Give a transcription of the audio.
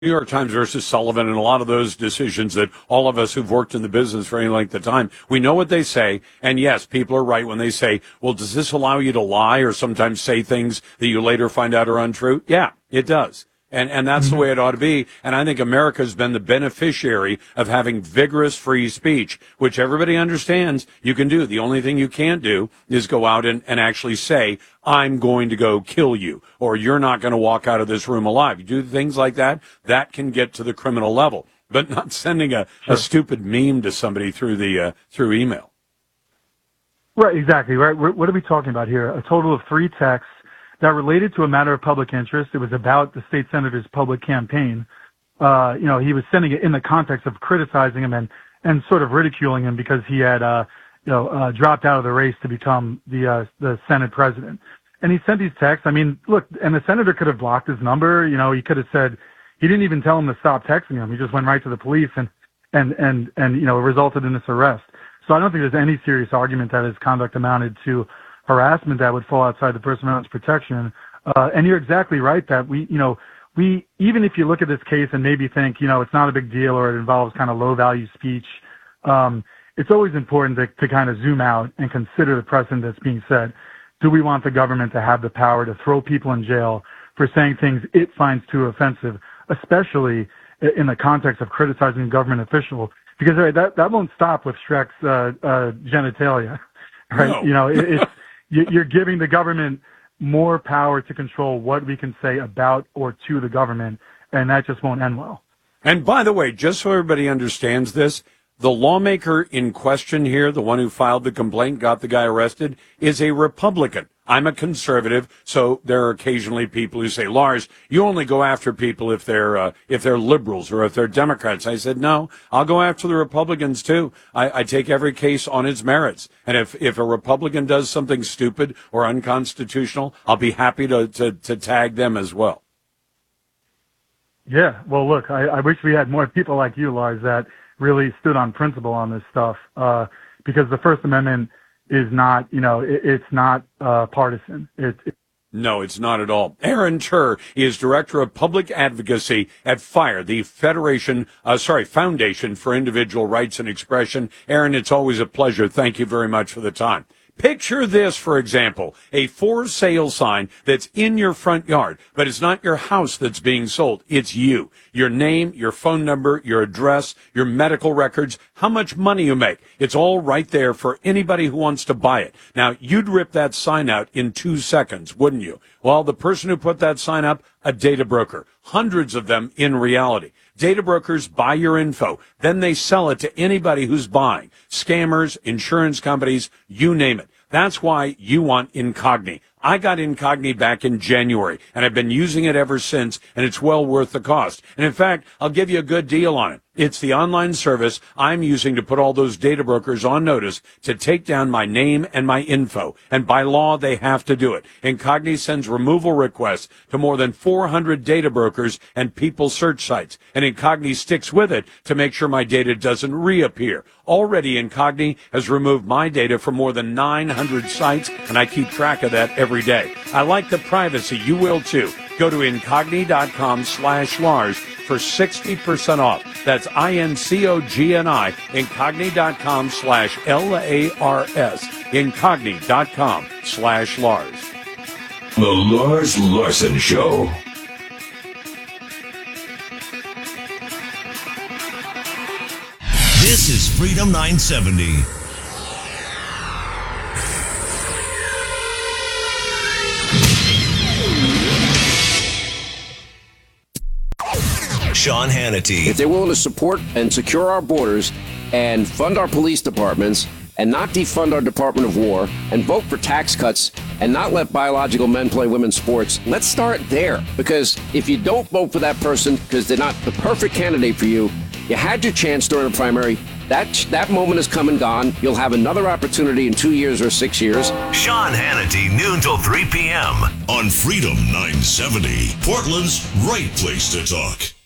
New York Times versus Sullivan and a lot of those decisions that all of us who've worked in the business for any length of time, we know what they say. And yes, people are right when they say, well, does this allow you to lie or sometimes say things that you later find out are untrue? Yeah, it does. And that's the way it ought to be. And I think America's been the beneficiary of having vigorous free speech, which everybody understands you can do. The only thing you can't do is go out and actually say, I'm going to go kill you, or you're not going to walk out of this room alive. You do things like that, that can get to the criminal level, but not sending a stupid meme to somebody through email. Right, exactly. Right. What are we talking about here? A total of 3 texts that related to a matter of public interest. It was about the state senator's public campaign. He was sending it in the context of criticizing him and sort of ridiculing him because he had, dropped out of the race to become the Senate president. And he sent these texts. I mean, look, and the senator could have blocked his number. He could have said, he didn't even tell him to stop texting him. He just went right to the police and it resulted in this arrest. So I don't think there's any serious argument that his conduct amounted to harassment that would fall outside the First Amendment's protection. And you're exactly right that we even if you look at this case and maybe think, it's not a big deal or it involves kind of low value speech, it's always important to kind of zoom out and consider the precedent that's being set. Do we want the government to have the power to throw people in jail for saying things it finds too offensive, especially in the context of criticizing a government official? Because that won't stop with Schreck's genitalia, right? No. You're giving the government more power to control what we can say about or to the government, and that just won't end well. And by the way, just so everybody understands this, the lawmaker in question here, the one who filed the complaint, got the guy arrested, is a Republican. I'm a conservative, so there are occasionally people who say, Lars, you only go after people if they're liberals or if they're Democrats. I said, no, I'll go after the Republicans too. I take every case on its merits. And if a Republican does something stupid or unconstitutional, I'll be happy to tag them as well. Yeah, well, look, I wish we had more people like you, Lars, that really stood on principle on this stuff, because the First Amendment is not, it's not partisan. No, it's not at all. Aaron Tur is Director of Public Advocacy at FIRE, the Foundation for Individual Rights and Expression. Aaron, it's always a pleasure. Thank you very much for the time. Picture this, for example, a for sale sign that's in your front yard, but it's not your house that's being sold. It's you. Your name, your phone number, your address, your medical records, how much money you make. It's all right there for anybody who wants to buy it. Now, you'd rip that sign out in 2 seconds, wouldn't you? Well, the person who put that sign up, a data broker. Hundreds of them in reality. Data brokers buy your info. Then they sell it to anybody who's buying. Scammers, insurance companies, you name it. That's why you want Incogni. I got Incogni back in January, and I've been using it ever since, and it's well worth the cost. And in fact, I'll give you a good deal on it. It's the online service I'm using to put all those data brokers on notice to take down my name and my info. And by law, they have to do it. Incogni sends removal requests to more than 400 data brokers and people search sites. And Incogni sticks with it to make sure my data doesn't reappear. Already, Incogni has removed my data from more than 900 sites, and I keep track of that every day. I like the privacy. You will too. Go to Incogni.com/Lars for 60% off. That's INCOGNI, Incogni.com/LARS, Incogni.com/Lars. The Lars Larson Show. This is Freedom 970. Sean Hannity. If they're willing to support and secure our borders and fund our police departments and not defund our Department of War and vote for tax cuts and not let biological men play women's sports, let's start there. Because if you don't vote for that person because they're not the perfect candidate for you, you had your chance during the primary. That moment has come and gone. You'll have another opportunity in 2 years or 6 years. Sean Hannity, noon till 3 p.m. on Freedom 970. Portland's right place to talk.